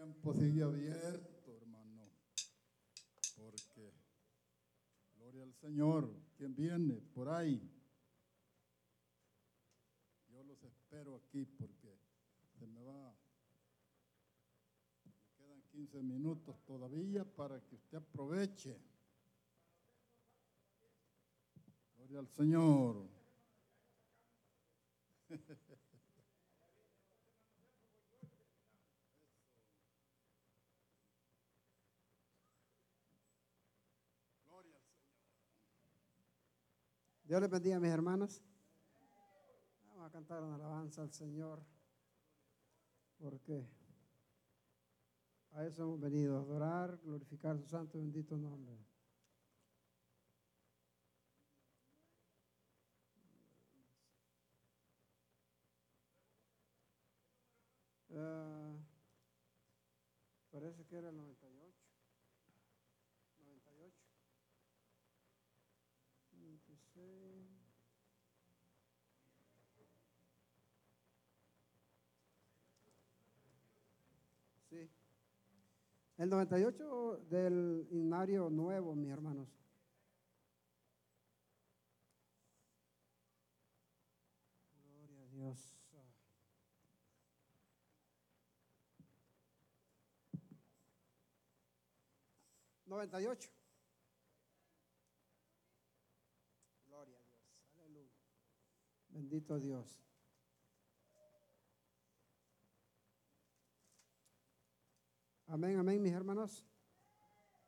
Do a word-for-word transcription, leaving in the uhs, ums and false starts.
tiempo sigue abierto, hermano, porque, gloria al Señor, ¿quién viene por ahí? Yo los espero aquí porque se me va, me quedan quince minutos todavía para que usted aproveche. Gloria al Señor. Dios les bendiga, mis hermanos. Vamos a cantar una alabanza al Señor, porque a eso hemos venido, a adorar, glorificar su santo y bendito nombre. Uh, parece que era el noventa y ocho. noventa y ocho. veintiséis. Sí. El noventa y ocho del himnario nuevo, mis hermanos. Gloria a Dios. noventa y ocho. Gloria a Dios. Aleluya. Bendito Dios. Amén, amén, mis hermanos.